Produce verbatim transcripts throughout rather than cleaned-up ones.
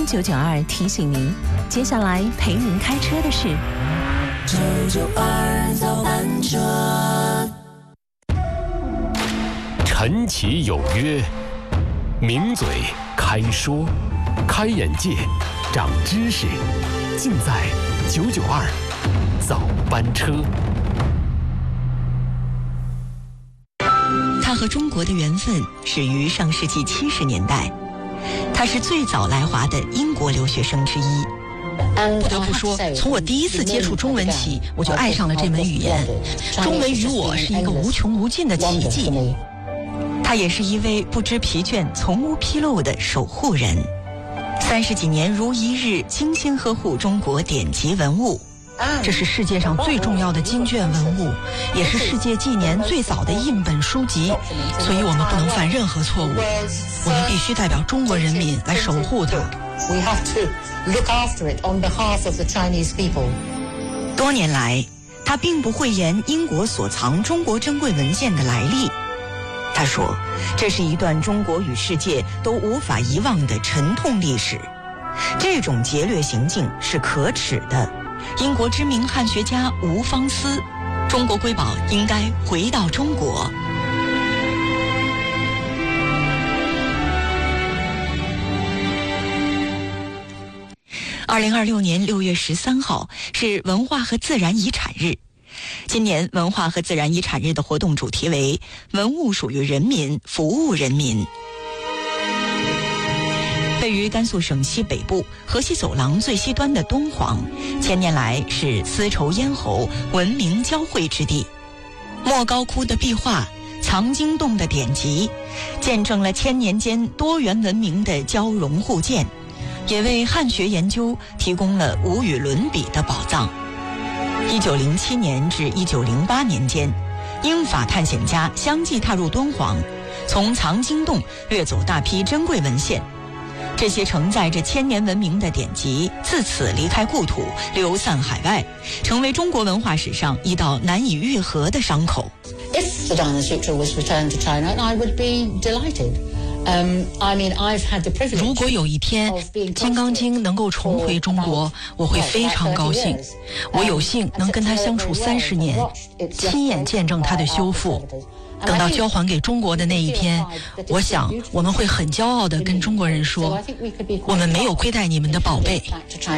九九二提醒您，接下来陪您开车的是九九二早班车。 晨起有约，名嘴开说，开眼界，长知识，尽在九九二早班车。 他和中国的缘分始于上世纪七十年代，他是最早来华的英国留学生之一。 不得不说，从我第一次接触中文起，我就爱上了这门语言。中文于我是一个无穷无尽的奇迹。 他也是一位不知疲倦、从无纰漏的守护人，三十几年如一日精心呵护中国典籍文物。 这是世界上最重要的经卷文物，也是世界纪年最早的印本书籍，所以我们不能犯任何错误。我们必须代表中国人民来守护它。 We have to look after it on behalf of the Chinese people. 多年来，他并不讳言英国所藏中国珍贵文献的来历。他说，这是一段中国与世界都无法遗忘的沉痛历史。这种劫掠行径是可耻的。英国知名汉学家吴方思，中国瑰宝应该回到中国。二零二六年六月十三号是文化和自然遗产日。今年文化和自然遗产日的活动主题为“文物属于人民，服务人民”。位于甘肃省西北部河西走廊最西端的敦煌，千年来是丝绸咽喉、文明交汇之地。莫高窟的壁画、藏经洞的典籍，见证了千年间多元文明的交融互鉴，也为汉学研究提供了无与伦比的宝藏。一九零七年至一九零八年间，英法探险家相继踏入敦煌，从藏经洞掠走大批珍贵文献。这些承载着千年文明的典籍自此离开故土，流散海外，成为中国文化史上一道难以愈合的伤口。 If the Diamond Sutra was returned to China, I would be delighted. Um, I mean, I've had the privilege. 如果有一天《金刚经》能够重回中国，我会非常高兴。我有幸能跟它相处三十年，亲眼见证它的修复。等到交还给中国的那一天，我想我们会很骄傲地跟中国人说，我们没有亏待你们的宝贝。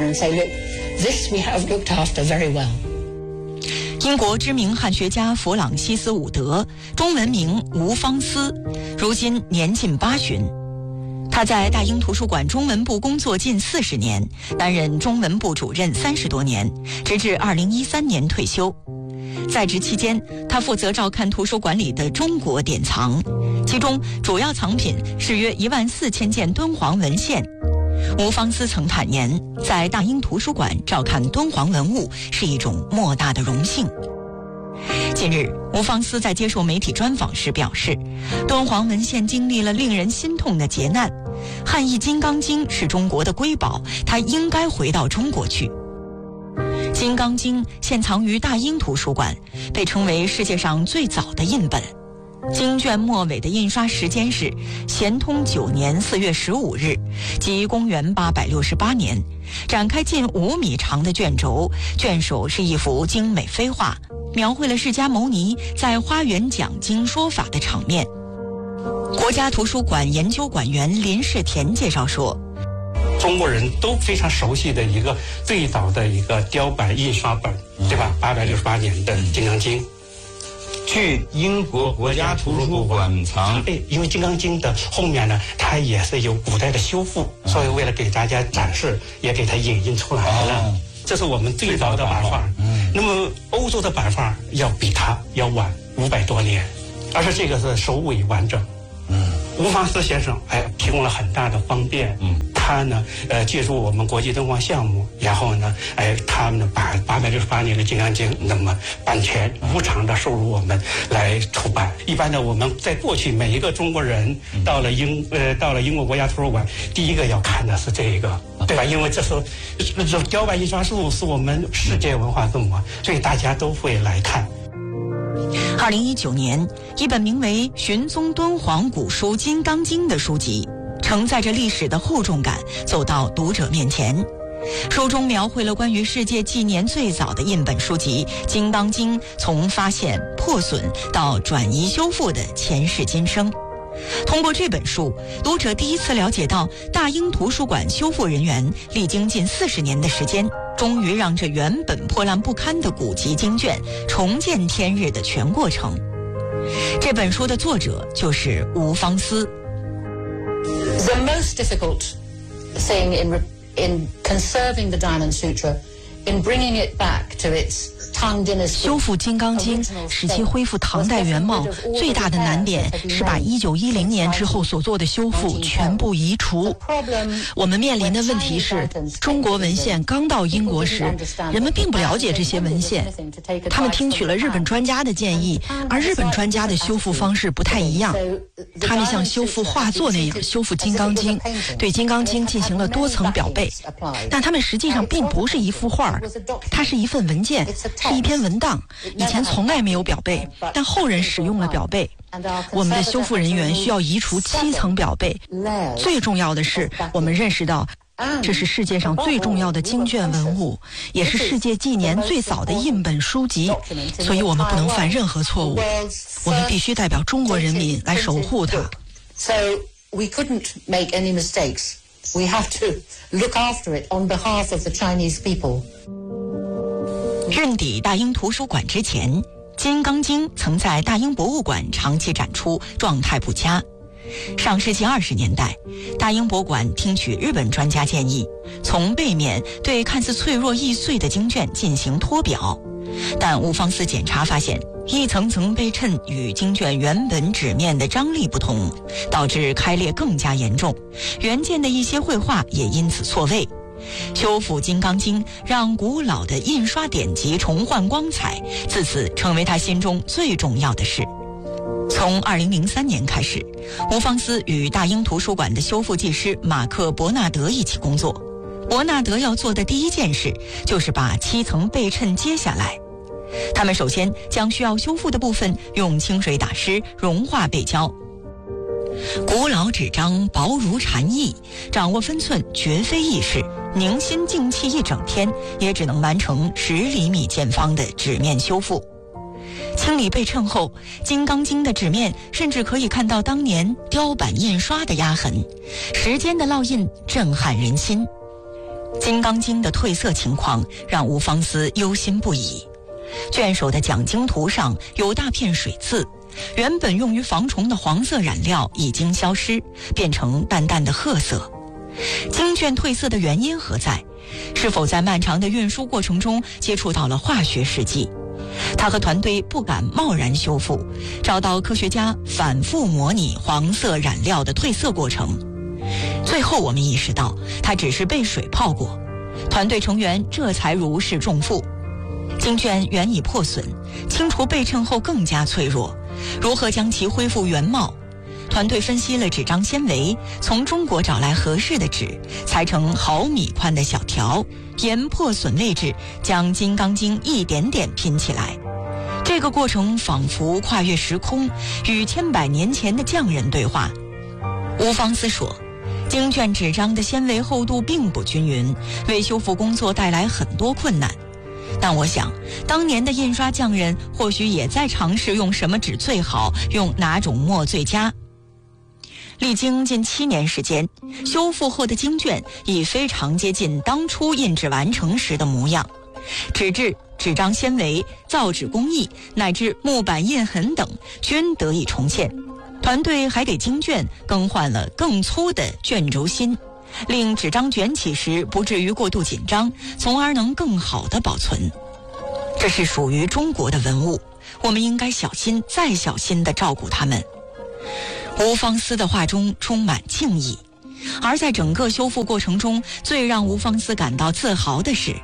英国知名汉学家弗朗西斯·伍德，中文名吴方思，如今年近八旬。他在大英图书馆中文部工作近四十年，担任中文部主任三十多年，直至二零一三年退休。在职期间，他负责照看图书馆里的中国典藏，其中主要藏品是约一万四千件敦煌文献。吴方思曾坦言，在大英图书馆照看敦煌文物是一种莫大的荣幸。近日，吴方思在接受媒体专访时表示，敦煌文献经历了令人心痛的劫难，汉译《金刚经》是中国的瑰宝，它应该回到中国去。《金刚经》现藏于大英图书馆，被称为世界上最早的印本。经卷末尾的印刷时间是咸通九年四月十五日，即公元八百六十八年。展开近五米长的卷轴，卷首是一幅精美飞画，描绘了释迦牟尼在花园讲经说法的场面。国家图书馆研究馆员林世田介绍说， 中国人都非常熟悉的一个最早的一个雕版印刷本，对吧？八百六十八年的《金刚经》， 去英国国家图书馆藏。 对，因为《金刚经》的后面呢，它也是有古代的修复，所以为了给大家展示，也给它影印出来了。哦，这是我们最早的版画。嗯，那么欧洲的版画要比它要晚五百多年，而且这个是首尾完整。嗯，吴方思先生哎提供了很大的方便。嗯。他呢，呃，借助我们国际敦煌项目，然后呢，哎，他们呢把八百六十八年的《金刚经》那么版权无偿的收入我们来出版。一般的，我们在过去每一个中国人到了英呃到了英国国家图书馆，第一个要看的是这个，对吧？因为这是这雕版印刷术是我们世界文化动物，所以大家都会来看。 二零一九年，一本名为《寻踪敦煌古书金刚经》的书籍承载着历史的厚重感走到读者面前。书中描绘了关于世界纪年最早的印本书籍《金刚经》从发现、破损到转移修复的前世今生。通过这本书，读者第一次了解到大英图书馆修复人员历经近四十年的时间，终于让这原本破烂不堪的古籍经卷重见天日的全过程。这本书的作者就是吴方思。 The most difficult thing in in conserving the Diamond Sutra, in bringing it back to its Tang Dynasty. 修复《金刚经》，使其恢复唐代原貌，最大的难点是把一九一零年之后所做的修复全部移除。我们面临的问题是，中国文献刚到英国时，人们并不了解这些文献，他们听取了日本专家的建议，而日本专家的修复方式不太一样。他们像修复画作那样修复《金刚经》，对《金刚经》进行了多层裱背，但他们实际上并不是一幅画，它是一份文件。 是一篇文档，以前从来没有裱背，但后人使用了裱背。我们的修复人员需要移除七层裱背。最重要的是，我们认识到，这是世界上最重要的经卷文物，也是世界纪年最早的印本书籍，所以我们不能犯任何错误。我们必须代表中国人民来守护它。 So we couldn't make any mistakes. We have to look after it on behalf of the Chinese people. 任抵大英图书馆之前，《金刚经》曾在大英博物馆长期展出，状态不佳。上世纪二十年代，大英博物馆听取日本专家建议，从背面对看似脆弱易碎的经卷进行脱裱，但吴方思检查发现，一层层背衬与经卷原本纸面的张力不同，导致开裂更加严重，原件的一些绘画也因此错位。 修复《金刚经》，让古老的印刷典籍重焕光彩，自此成为他心中最重要的事。从二零零三年开始，吴方思与大英图书馆的修复技师马克·伯纳德一起工作。伯纳德要做的第一件事就是把七层背衬揭下来。他们首先将需要修复的部分用清水打湿，融化背胶。 古老纸张薄如蝉翼，掌握分寸绝非易事。凝心静气一整天，也只能完成十厘米见方的纸面修复。清理背衬后，《金刚经》的纸面甚至可以看到当年雕版印刷的压痕，时间的烙印震撼人心。《金刚经》的褪色情况让吴方思忧心不已。卷首的讲经图上有大片水渍。 原本用于防虫的黄色染料已经消失，变成淡淡的褐色。经卷褪色的原因何在？是否在漫长的运输过程中接触到了化学试剂？他和团队不敢贸然修复，找到科学家反复模拟黄色染料的褪色过程。最后我们意识到，它只是被水泡过。团队成员这才如释重负。经卷原已破损，清除背衬后更加脆弱。 如何将其恢复原貌？团队分析了纸张纤维，从中国找来合适的纸，裁成毫米宽的小条，沿破损位置将《金刚经》一点点拼起来。这个过程仿佛跨越时空，与千百年前的匠人对话。吴方思说，经卷纸张的纤维厚度并不均匀，为修复工作带来很多困难。 但我想，当年的印刷匠人或许也在尝试用什么纸最好，用哪种墨最佳。历经近七年时间，修复后的经卷已非常接近当初印制完成时的模样，纸质、纸张纤维、造纸工艺乃至木板印痕等均得以重现。团队还给经卷更换了更粗的卷轴心。 令纸张卷起时不至于过度紧张，从而能更好地保存。这是属于中国的文物，我们应该小心再小心地照顾它们。吴方思的话中充满敬意，而在整个修复过程中，最让吴方思感到自豪的是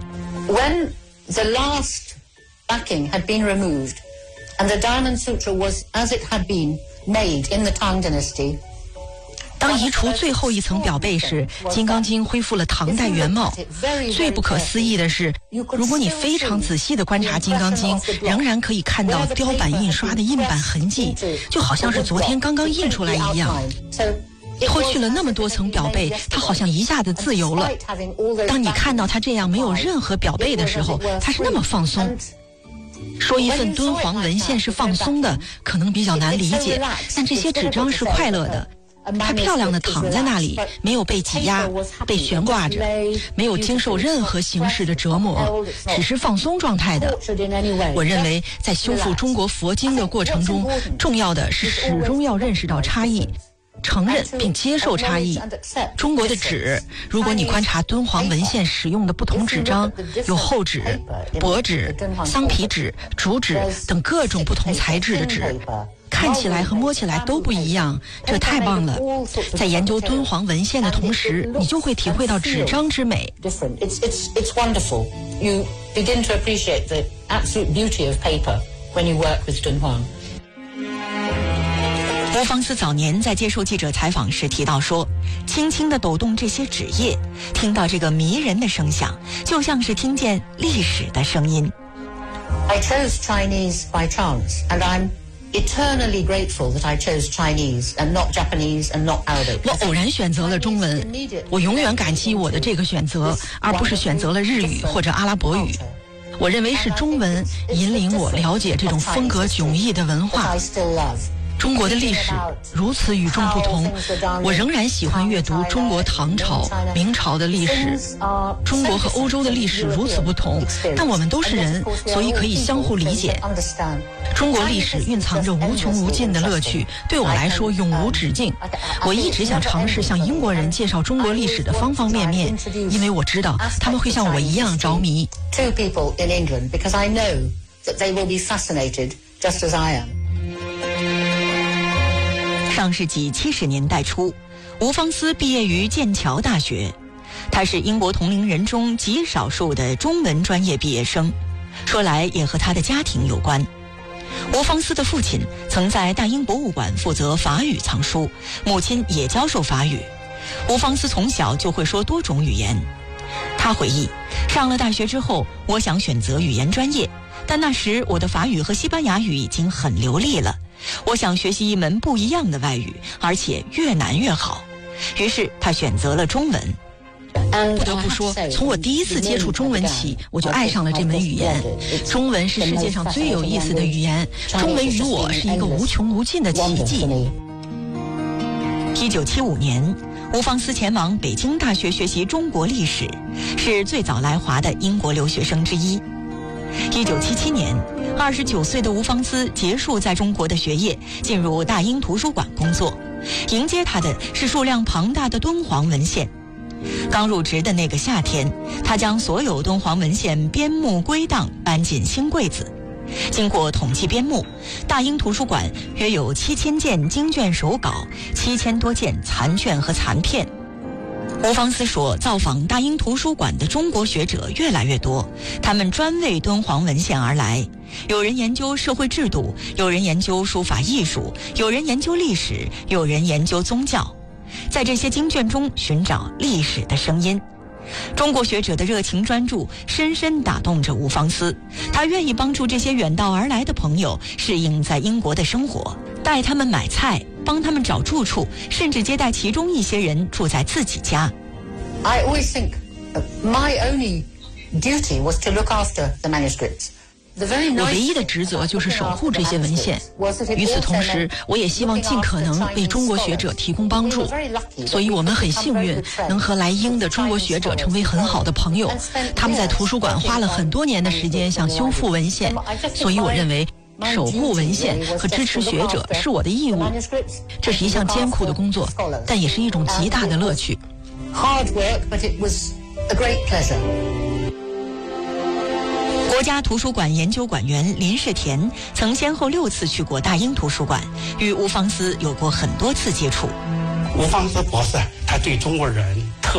，When the last backing had been removed, and the Diamond Sutra was as it had been made in the Tang Dynasty. 当移除最后一层裱背时，《金刚经》恢复了唐代原貌。最不可思议的是，如果你非常仔细地观察《金刚经》，仍然可以看到雕版印刷的印版痕迹，就好像是昨天刚刚印出来一样。 脱去了那么多层表背，他好像一下子自由了。当你看到他这样没有任何表背的时候，他是那么放松。说一份敦煌文献是放松的，可能比较难理解，但这些纸张是快乐的。它漂亮的躺在那里，没有被挤压，被悬挂着，没有经受任何形式的折磨，只是放松状态的。我认为在修复中国佛经的过程中，重要的是始终要认识到差异，承认并接受差异。中国的纸，如果你观察敦煌文献使用的不同纸张，有厚纸、薄纸、桑皮纸、竹纸等各种不同材质的纸，看起来和摸起来都不一样，这太棒了。在研究敦煌文献的同时，你就会体会到纸张之美。 It's, it's, it's wonderful. You begin to appreciate the absolute beauty of paper when you work with Dunhuang. 吴方思早年在接受记者采访时提到说，轻轻地抖动这些纸页，听到这个迷人的声响，就像是听见历史的声音。 I chose Chinese by chance, and I'm eternally grateful that I chose Chinese and not Japanese and not Arabic. 我偶然选择了中文，我永远感激我的这个选择，而不是选择了日语或者阿拉伯语。我认为是中文引领我了解这种风格迥异的文化。中国的历史如此与众不同，我仍然喜欢阅读中国唐朝、明朝的历史。中国和欧洲的历史如此不同，但我们都是人，所以可以相互理解。中国历史蕴藏着无穷无尽的乐趣，对我来说永无止境。我一直想尝试向英国人介绍中国历史的方方面面，因为我知道他们会像我一样着迷。 Two people in England because I know that they will be fascinated just as I am. 上世纪七十年代初，吴方思毕业于剑桥大学，他是英国同龄人中极少数的中文专业毕业生，说来也和他的家庭有关。吴方思的父亲曾在大英博物馆负责法语藏书，母亲也教授法语。吴方思从小就会说多种语言。他回忆，上了大学之后，我想选择语言专业，但那时我的法语和西班牙语已经很流利了。我想学习一门不一样的外语，而且越难越好。于是他选择了中文。 不得不说，从我第一次接触中文起，我就爱上了这门语言。中文是世界上最有意思的语言，中文与我是一个无穷无尽的奇迹。 一九七五年，吴方思前往北京大学学习中国历史，是最早来华的英国留学生之一。一九七七年，二十九岁的吴方思结束在中国的学业，进入大英图书馆工作。迎接他的是数量庞大的敦煌文献。刚入职的那个夏天，他将所有敦煌文献编目归档，搬进新柜子。经过统计编目，大英图书馆约有七千件经卷手稿，七千多件残卷和残片。吴方思说，造访大英图书馆的中国学者越来越多，他们专为敦煌文献而来。有人研究社会制度，有人研究书法艺术，有人研究历史，有人研究宗教，在这些经卷中寻找历史的声音。中国学者的热情专注深深打动着吴方思，他愿意帮助这些远道而来的朋友适应在英国的生活，带他们买菜，帮他们找住处，甚至接待其中一些人住在自己家。 I always think my only duty was to look after the manuscripts. 我唯一的职责就是守护这些文献。与此同时，我也希望尽可能为中国学者提供帮助。所以我们很幸运能和来英的中国学者成为很好的朋友。他们在图书馆花了很多年的时间想修复文献，所以我认为守护文献和支持学者是我的义务。这是一项艰苦的工作，但也是一种极大的乐趣。 Hard work, but it was a great pleasure. 国家图书馆研究馆员林世田曾先后六次去过大英图书馆，与吴方思有过很多次接触。 吴方思博士，他对中国人